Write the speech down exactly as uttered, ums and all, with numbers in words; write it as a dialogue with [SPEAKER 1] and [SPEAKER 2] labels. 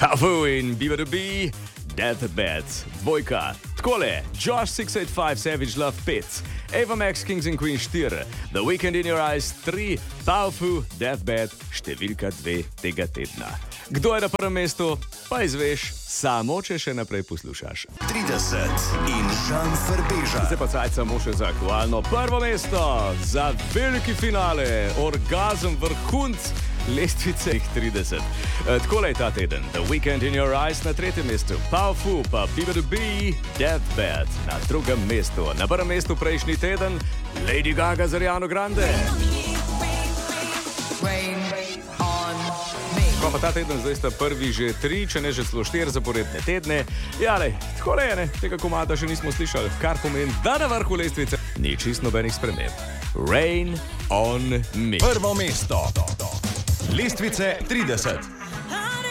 [SPEAKER 1] Pafu in B B B, Deathbed, dvojka, takole, Josh six eight five, Savage Love pet, Ava Max, Kings and Queens štiri, The Weeknd in Your Eyes tri, Pafu, Deathbed, številka dve tega tedna. Kdo je na prvem mestu, pa izveš, samo če še naprej poslušaš.
[SPEAKER 2] trideset in Žan Frbeža.
[SPEAKER 1] Zdaj pa cajt samo še za aktualno prvo mesto, za veliki finale, orgazem vrhunc lestvice trideset. E, takole je ta teden, The Weeknd in Your Eyes na tretjem mestu, Pafu pa B B B, Deathbed na drugem mestu. Na prvem mestu prejšnji teden, Lady Gaga z Ariano Grande. Pa, pa ta teden zdaj sta prvi že tri, če ne že celo štiri zaporedne tedne. Ja, lej, takole je, ne, tega komada še nismo slišali, kar pomeni, da na vrhu lestvice ni čist nobenih sprememb. Rain on Me.
[SPEAKER 2] Prvo mesto. Lestvice trideset.